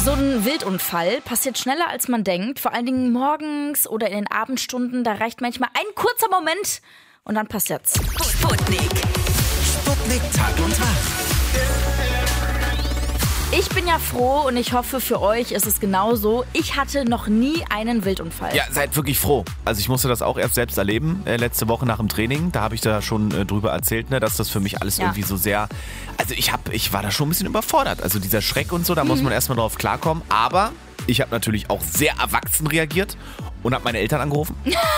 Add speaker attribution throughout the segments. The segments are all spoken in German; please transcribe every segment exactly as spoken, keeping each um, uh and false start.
Speaker 1: So ein Wildunfall passiert schneller, als man denkt. Vor allen Dingen morgens oder in den Abendstunden. Da reicht manchmal ein kurzer Moment und dann passiert's.
Speaker 2: Sputnik. Sputnik Tag und Tag.
Speaker 1: Ich bin ja froh und ich hoffe, für euch ist es genauso. Ich hatte noch nie einen Wildunfall.
Speaker 3: Ja, seid wirklich froh. Also ich musste das auch erst selbst erleben, äh, letzte Woche nach dem Training. Da habe ich da schon äh, drüber erzählt, ne, dass das für mich alles
Speaker 1: Ja.
Speaker 3: irgendwie so sehr... Also ich, hab, ich war da schon ein bisschen überfordert. Also dieser Schreck und so, da
Speaker 1: Mhm.
Speaker 3: muss man erstmal drauf klarkommen. Aber ich habe natürlich auch sehr erwachsen reagiert und habe meine Eltern angerufen.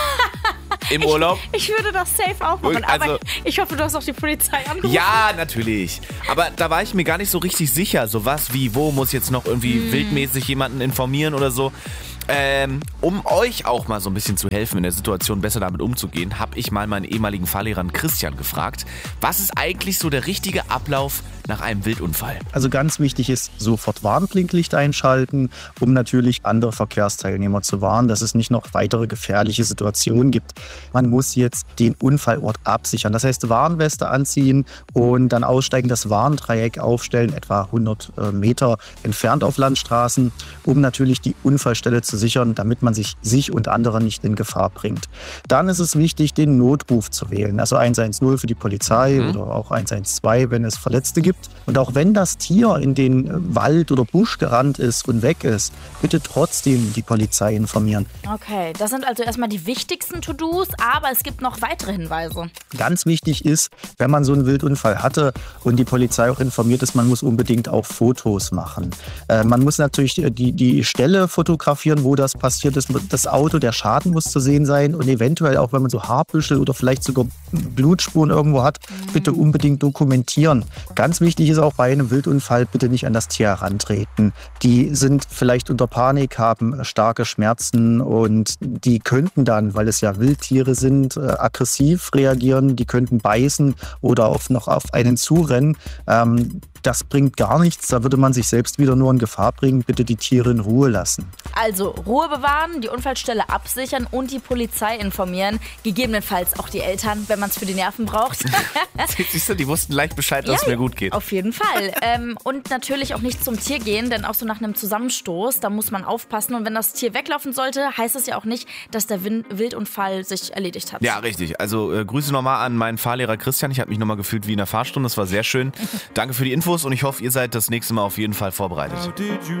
Speaker 3: Im Urlaub.
Speaker 1: Ich würde das safe auch machen,
Speaker 3: Also-
Speaker 1: aber ich hoffe, du hast auch die Polizei angerufen.
Speaker 3: Ja, natürlich. Aber da war ich mir gar nicht so richtig sicher. So was wie, wo muss jetzt noch irgendwie
Speaker 1: Mhm.
Speaker 3: wildmäßig jemanden informieren oder so. Ähm, um euch auch mal so ein bisschen zu helfen, in der Situation besser damit umzugehen, habe ich mal meinen ehemaligen Fahrlehrer Christian gefragt, was ist eigentlich so der richtige Ablauf nach einem Wildunfall?
Speaker 4: Also ganz wichtig ist, sofort Warnblinklicht einschalten, um natürlich andere Verkehrsteilnehmer zu warnen, dass es nicht noch weitere gefährliche Situationen gibt. Man muss jetzt den Unfallort absichern. Das heißt, Warnweste anziehen und dann aussteigen, das Warndreieck aufstellen, etwa hundert Meter entfernt auf Landstraßen, um natürlich die Unfallstelle zu sichern, damit man sich, sich und andere nicht in Gefahr bringt. Dann ist es wichtig, den Notruf zu wählen. Also eins eins null für die Polizei
Speaker 3: Mhm.
Speaker 4: oder auch eins eins zwei, wenn es Verletzte gibt. Und auch wenn das Tier in den Wald oder Busch gerannt ist und weg ist, bitte trotzdem die Polizei informieren.
Speaker 1: Okay, das sind also erstmal die wichtigsten To-Dos, aber es gibt noch weitere Hinweise.
Speaker 4: Ganz wichtig ist, wenn man so einen Wildunfall hatte und die Polizei auch informiert ist, man muss unbedingt auch Fotos machen. Äh, man muss natürlich die, die Stelle fotografieren, wo das passiert ist. Das Auto, der Schaden muss zu sehen sein und eventuell auch, wenn man so Haarbüschel oder vielleicht sogar Blutspuren irgendwo hat, bitte unbedingt dokumentieren. Ganz wichtig ist auch bei einem Wildunfall, bitte nicht an das Tier herantreten. Die sind vielleicht unter Panik, haben starke Schmerzen und die könnten dann, weil es ja Wildtiere sind, äh, aggressiv reagieren, die könnten beißen oder auf, noch auf einen zurennen. Ähm, das bringt gar nichts, da würde man sich selbst wieder nur in Gefahr bringen. Bitte die Tiere in Ruhe lassen.
Speaker 1: Also Ruhe bewahren, die Unfallstelle absichern und die Polizei informieren. Gegebenenfalls auch die Eltern, wenn man es für die Nerven braucht.
Speaker 3: Siehst du, die wussten leicht Bescheid, dass es mir gut geht.
Speaker 1: Auf jeden Fall. ähm, und natürlich auch nicht zum Tier gehen, denn auch so nach einem Zusammenstoß, da muss man aufpassen. Und wenn das Tier weglaufen sollte, heißt es ja auch nicht, dass der Win- Wildunfall sich erledigt hat.
Speaker 3: Ja, richtig. Also äh, Grüße nochmal an meinen Fahrlehrer Christian. Ich habe mich nochmal gefühlt wie in der Fahrstunde. Das war sehr schön. Danke für die Infos und ich hoffe, ihr seid das nächste Mal auf jeden Fall vorbereitet.